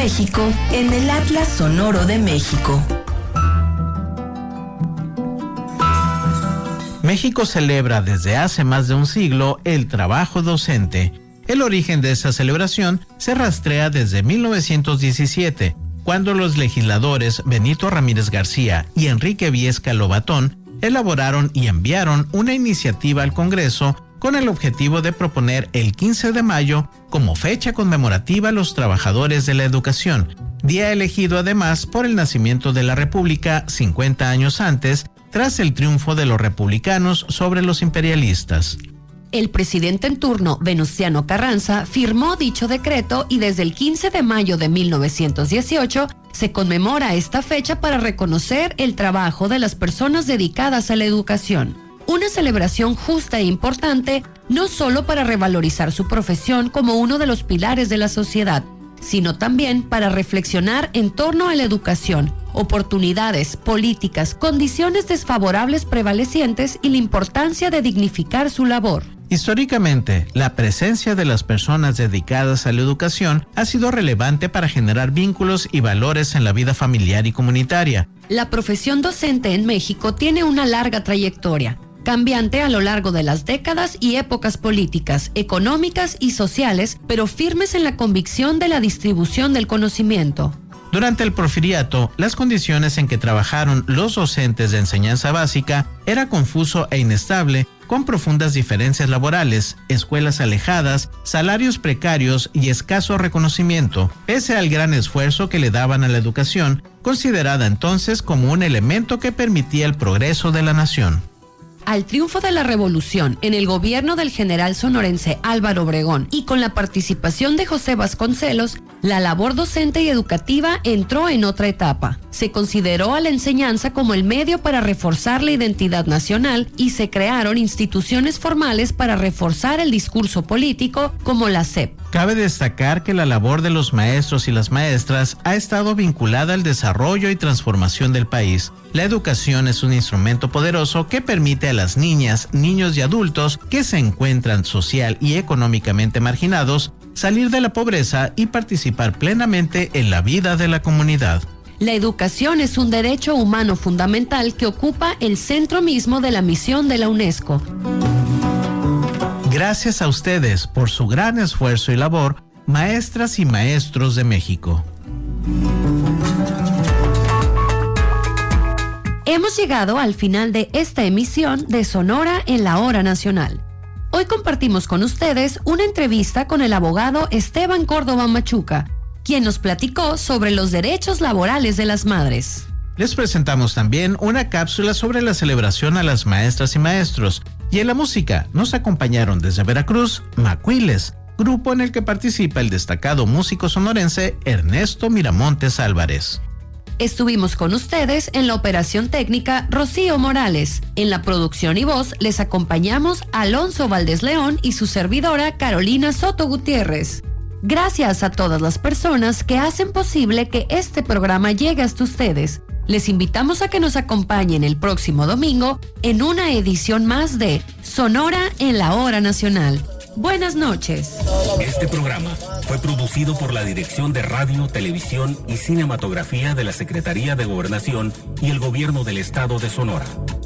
México en el Atlas Sonoro de México. México celebra desde hace más de un siglo el trabajo docente. El origen de esta celebración se rastrea desde 1917, cuando los legisladores Benito Ramírez García y Enrique Viesca Lobatón elaboraron y enviaron una iniciativa al Congreso con el objetivo de proponer el 15 de mayo como fecha conmemorativa a los trabajadores de la educación, día elegido además por el nacimiento de la República 50 años antes, tras el triunfo de los republicanos sobre los imperialistas. El presidente en turno, Venustiano Carranza, firmó dicho decreto y desde el 15 de mayo de 1918 se conmemora esta fecha para reconocer el trabajo de las personas dedicadas a la educación. Una celebración justa e importante, no solo para revalorizar su profesión como uno de los pilares de la sociedad, sino también para reflexionar en torno a la educación, oportunidades, políticas, condiciones desfavorables prevalecientes y la importancia de dignificar su labor. Históricamente, la presencia de las personas dedicadas a la educación ha sido relevante para generar vínculos y valores en la vida familiar y comunitaria. La profesión docente en México tiene una larga trayectoria, cambiante a lo largo de las décadas y épocas políticas, económicas y sociales, pero firmes en la convicción de la distribución del conocimiento. Durante el Porfiriato, las condiciones en que trabajaron los docentes de enseñanza básica era confuso e inestable, con profundas diferencias laborales, escuelas alejadas, salarios precarios y escaso reconocimiento, pese al gran esfuerzo que le daban a la educación, considerada entonces como un elemento que permitía el progreso de la nación. Al triunfo de la revolución en el gobierno del general sonorense Álvaro Obregón y con la participación de José Vasconcelos, la labor docente y educativa entró en otra etapa. Se consideró a la enseñanza como el medio para reforzar la identidad nacional y se crearon instituciones formales para reforzar el discurso político como la SEP. Cabe destacar que la labor de los maestros y las maestras ha estado vinculada al desarrollo y transformación del país. La educación es un instrumento poderoso que permite a las niñas, niños y adultos que se encuentran social y económicamente marginados salir de la pobreza y participar plenamente en la vida de la comunidad. La educación es un derecho humano fundamental que ocupa el centro mismo de la misión de la UNESCO. Gracias a ustedes por su gran esfuerzo y labor, maestras y maestros de México. Hemos llegado al final de esta emisión de Sonora en la Hora Nacional. Hoy compartimos con ustedes una entrevista con el abogado Esteban Córdoba Machuca, quien nos platicó sobre los derechos laborales de las madres. Les presentamos también una cápsula sobre la celebración a las maestras y maestros, y en la música nos acompañaron desde Veracruz, Macuiles, grupo en el que participa el destacado músico sonorense Ernesto Miramontes Álvarez. Estuvimos con ustedes en la operación técnica Rocío Morales. En la producción y voz les acompañamos Alonso Valdés León y su servidora Carolina Soto Gutiérrez. Gracias a todas las personas que hacen posible que este programa llegue hasta ustedes. Les invitamos a que nos acompañen el próximo domingo en una edición más de Sonora en la Hora Nacional. Buenas noches. Este programa fue producido por la Dirección de Radio, Televisión y Cinematografía de la Secretaría de Gobernación y el Gobierno del Estado de Sonora.